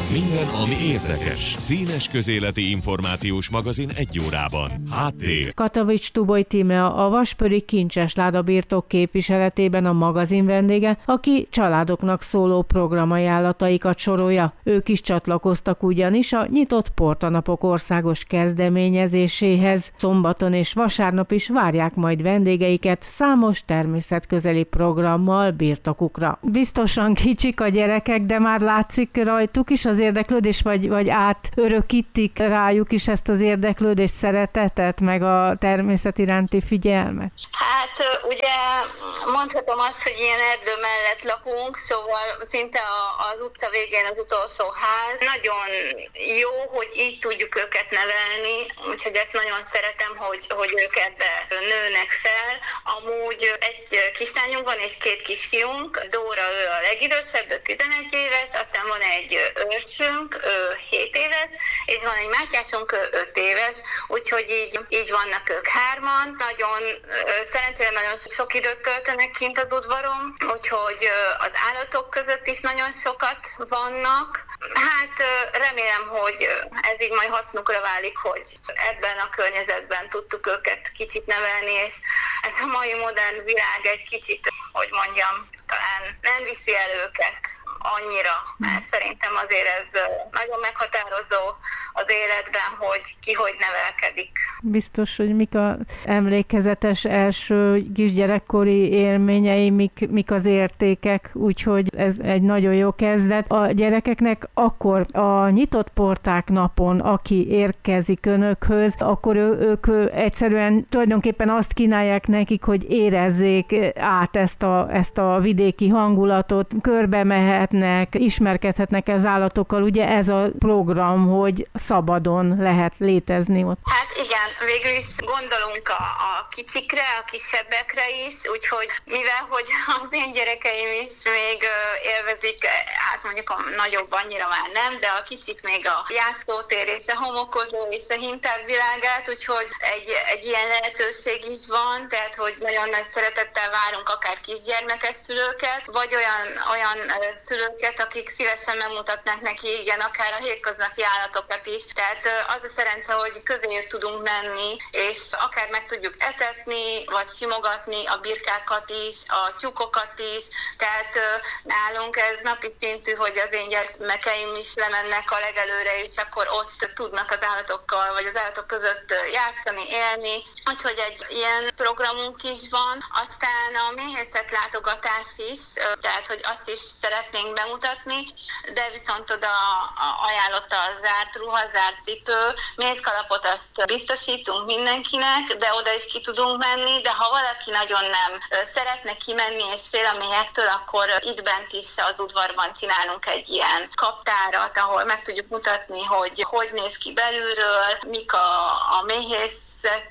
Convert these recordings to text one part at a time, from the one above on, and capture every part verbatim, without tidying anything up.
Minden, ami érdekes. Színes közéleti információs magazin egy órában. Háttér. Katovics Tuboj Tímea, a Vaspöri Kincsesláda birtok képviseletében a magazin vendége, aki családoknak szóló programajánlataikat sorolja. Ők is csatlakoztak ugyanis a Nyitott Portanapok országos kezdeményezéséhez. Szombaton és vasárnap is várják majd vendégeiket számos természetközeli programmal birtokukra. Biztosan kicsik a gyerekek, de már látszik rajtuk is az érdeklődés, vagy, vagy átörökítik rájuk is ezt az érdeklődést, szeretetet, meg a természet iránti figyelmet? Hát ugye mondhatom azt, hogy ilyen erdő mellett lakunk, szóval szinte az utca végén az utolsó ház. Nagyon jó, hogy így tudjuk őket nevelni, úgyhogy ezt nagyon szeretem, hogy, hogy ők ebbe nőnek fel. Amúgy egy kislányunk van és két kisfiunk. Dóra, ő a legidősebb, ő tizenegy éves, aztán van egy őrsünk, ő hét éves, és van egy Mátyásunk, ő öt éves, úgyhogy így, így vannak ők hárman. Nagyon szerencsére nagyon sok időt töltenek kint az udvaron, úgyhogy az állatok között is nagyon sokat vannak. Hát remélem, hogy ez így majd hasznukra válik, hogy ebben a környezetben tudtuk őket kicsit nevelni, és ez a mai modern világ egy kicsit, hogy mondjam, talán nem viszi el őket annyira, mert szerintem azért ez nagyon meghatározó az életben, hogy ki hogy nevelkedik. Biztos, hogy mik az emlékezetes első kisgyerekkori élményei, mik, mik az értékek, úgyhogy ez egy nagyon jó kezdet. A gyerekeknek akkor a Nyitott Porták napon, aki érkezik önökhöz, akkor ő, ők egyszerűen tulajdonképpen azt kínálják nekik, hogy érezzék át ezt a, ezt a vidéki hangulatot, körbe mehetnek, ismerkedhetnek az állatokkal. Ugye ez a program, hogy szabadon lehet létezni ott. Hát igen, végül is gondolunk a, a kicsikre, a kisebbekre is, úgyhogy mivel, hogy az én gyerekeim is még élvezik, hát mondjuk a nagyobb annyira már nem, de a kicsik még a játszótér és a homokozó és a hinták világát, úgyhogy egy, egy ilyen lehetőség is van, tehát hogy nagyon nagy szeretettel várunk akár kisgyermekes szülőket, vagy olyan, olyan szülőket, akik szívesen megmutatnak neki, igen, akár a hétköznapi állatokat is. Tehát az a szerencse, hogy közéjük tudunk menni, és akár meg tudjuk etetni, vagy simogatni a birkákat is, a tyúkokat is. Tehát nálunk ez napi szintű, hogy az én gyermekeim is lemennek a legelőre, és akkor ott tudnak az állatokkal, vagy az állatok között játszani, élni. Úgyhogy egy ilyen programunk is van. Aztán a méhészet látogatás is, tehát hogy azt is szeretnénk bemutatni, de viszont oda ajánlotta a zárt ruha, zárt cipő, mézkalapot azt biztosítunk mindenkinek, de oda is ki tudunk menni, de ha valaki nagyon nem szeretne kimenni és fél a méhektől, akkor itt bent is az udvarban csinálunk egy ilyen kaptárat, ahol meg tudjuk mutatni, hogy hogy néz ki belülről, mik a, a méhész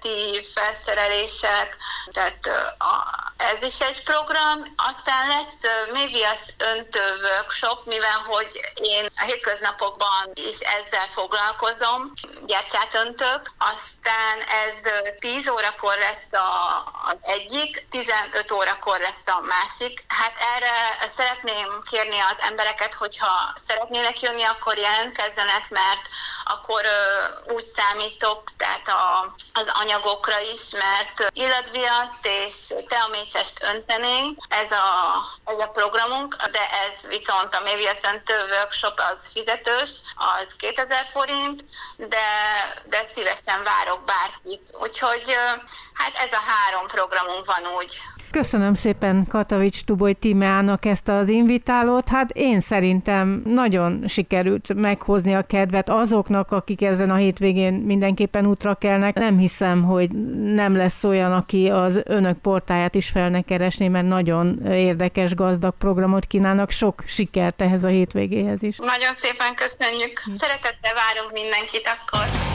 felszerelések, tehát a, ez is egy program. Aztán lesz méviasz öntő workshop, mivel hogy én a hétköznapokban is ezzel foglalkozom, gyertyát öntök. Aztán ez tíz órakor lesz a, az egyik, tizenöt órakor lesz a másik. Hát erre szeretném kérni az embereket, hogyha szeretnének jönni, akkor jelentkezzenek, mert akkor uh, úgy számítok, tehát a, az anyagokra is, mert illatviaszt és teamécsest öntenénk, ez a, ez a programunk, de ez viszont a méviasz öntő workshop az fizetős, az kétezer forint, de, de szívesen várok bárkit. Úgyhogy hát ez a három programunk van úgy. Köszönöm szépen Katovics Tuboj Tímeának ezt az invitálót. Hát én szerintem nagyon sikerült meghozni a kedvet azoknak, akik ezen a hétvégén mindenképpen útra kelnek. Nem hiszem, hogy nem lesz olyan, aki az önök portáját is fel ne keresné, mert nagyon érdekes, gazdag programot kínálnak. Sok sikert ehhez a hétvégéhez is. Nagyon szépen köszönjük. Szeretettel várunk mindenkit akkor.